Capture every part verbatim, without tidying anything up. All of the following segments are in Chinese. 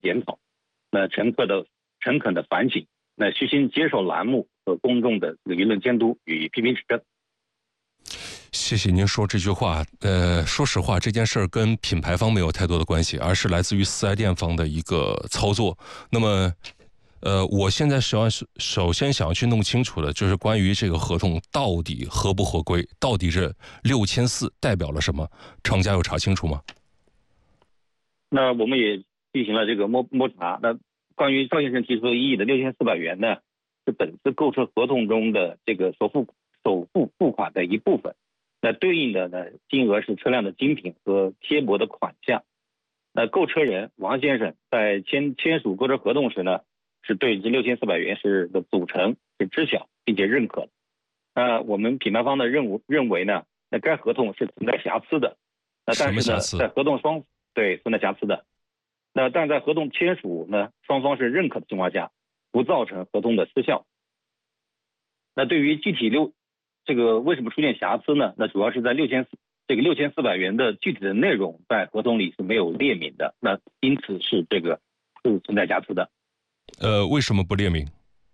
检讨，那诚恳的诚恳的反省，那虚心接受栏目和公众的舆论监督与批评指正。 谢谢您说这句话。呃，说实话，这件事儿跟品牌方没有太多的关系，而是来自于四 S 店方的一个操作。那么，呃，我现在首先首先想要去弄清楚的就是关于这个合同到底合不合规，到底这六千四代表了什么？厂家有查清楚吗？ 那我们也进行了这个摸摸查。那关于赵先生提出的异议的六千四百元呢，是本次购车合同中的这个首付首付付款的一部分。那对应的呢金额是车辆的精品和贴膜的款项。那购车人王先生在签签署购车合同时呢，是对这六千四百元是的组成是知晓并且认可的。那我们品牌方的认为认为呢，那该合同是存在瑕疵的。那但是呢，在合同双对存在瑕疵的。那但在合同签署呢，双方是认可的情况下，不造成合同的失效。那对于具体六这个为什么出现瑕疵呢？那主要是在六千这个六千四百元的具体的内容在合同里是没有列明的，那因此是这个是存在瑕疵的。 呃，为什么不列明？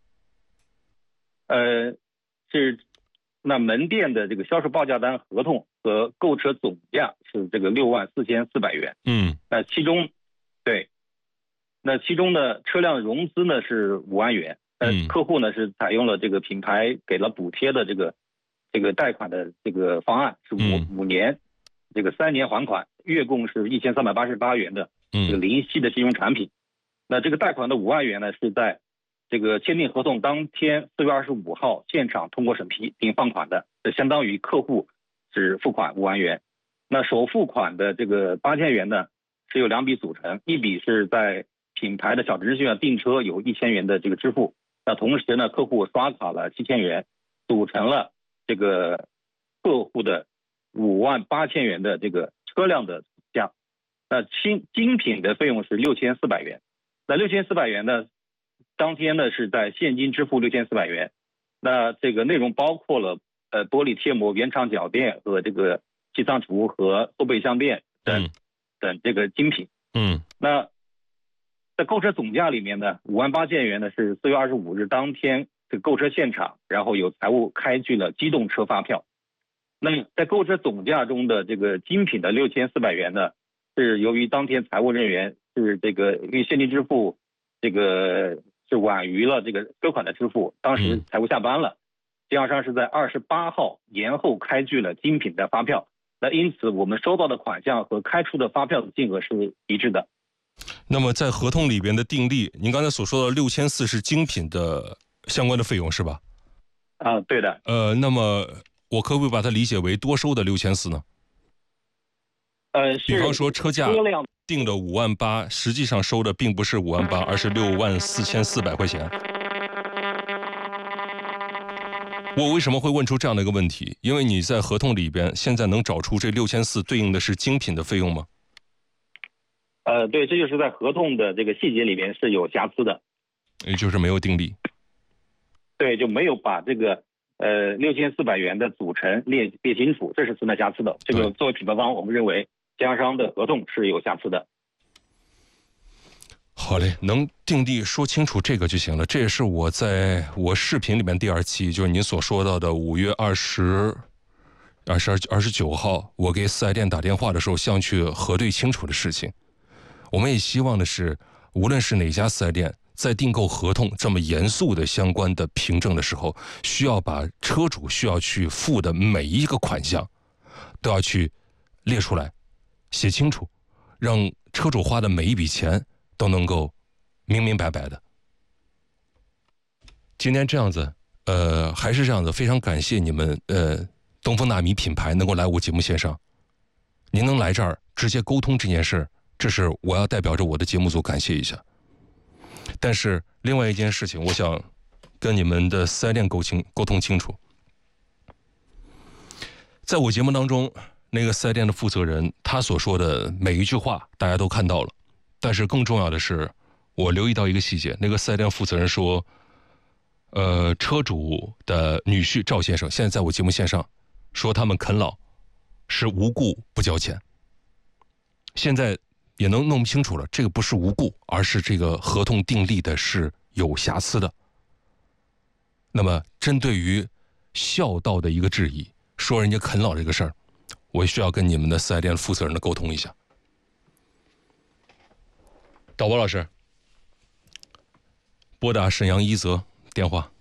呃，是那门店的这个销售报价单合同和购车总价是这个六万四千四百元。 嗯， 那其中对，那其中的车辆融资呢是五万元。呃，客户呢是采用了这个品牌给了补贴的这个这个贷款的这个方案，是五、嗯、五年，这个三年还款，月供是一千三百八十八元的这个零息的金融产品。嗯、那这个贷款的五万元呢，是在这个签订合同当天四月二十五号现场通过审批并放款的，这相当于客户是付款五万元。那首付款的这个八千元呢，是由两笔组成，一笔是在品牌的小程序上订车有一千元的这个支付。那同时呢，客户刷卡了七千元，组成了这个客户的五万八千元的这个车辆的价。那精精品的费用是六千四百元。那六千四百元呢，当天呢是在现金支付六千四百元。那这个内容包括了呃玻璃贴膜、原厂脚垫和这个气舱橱和后备箱垫等、嗯、等这个精品。 嗯， 那。在购车总价里面呢，五万八千元呢是四月二十五日当天这个购车现场，然后有财务开具了机动车发票。那么在购车总价中的这个精品的六千四百元呢，是由于当天财务人员是这个因为现金支付这个是晚于了这个车款的支付，当时财务下班了，经销商是在二十八号延后开具了精品的发票。那因此我们收到的款项和开出的发票的金额是一致的。 那么在合同里边的订立，您刚才所说的六千四是精品的相关的费用是吧？ 啊，对的。 呃，那么我可不可以把它理解为多收的六千四呢？ 呃， 比方说车价定了五万八，实际上收的并不是五万八，而是六万四千四百块钱。我为什么会问出这样的一个问题？因为你在合同里边现在能找出这六千四对应的是精品的费用吗？ 呃，对，这就是在合同的这个细节里面是有瑕疵的， 也就是没有订立。 对，就没有把这个呃六千四百元的组成列列清楚，这是存在瑕疵的。这个作为品牌方，我们认为经销商的合同是有瑕疵的。 好嘞，能订立说清楚这个就行了。这也是我在我视频里面第二期，就是您所说到的五月二十。二十二二十九号，我给四 S 店打电话的时候，想去核对清楚的事情。我们也希望的是，无论是哪家四 S 店，在订购合同这么严肃的相关的凭证的时候，需要把车主需要去付的每一个款项，都要去列出来，写清楚，让车主花的每一笔钱都能够明明白白的。今天这样子，呃，还是这样子，非常感谢你们，呃，东风纳米品牌能够来我节目线上，您能来这儿直接沟通这件事，这是我要代表着我的节目组感谢一下。但是另外一件事情，我想跟你们的四 S 店沟清沟通清楚。在我节目当中，那个四 S 店的负责人他所说的每一句话，大家都看到了。但是更重要的是，我留意到一个细节，那个四 S 店负责人说，呃，车主的女婿赵先生现在在我节目线上说他们啃老是无故不交钱。现在也能弄不清楚了，这个不是无故，而是这个合同订立的是有瑕疵的。那么针对于孝道的一个质疑，说人家啃老这个事儿，我需要跟你们的四 S 店负责人的沟通一下。导播老师，拨打沈阳一泽电话。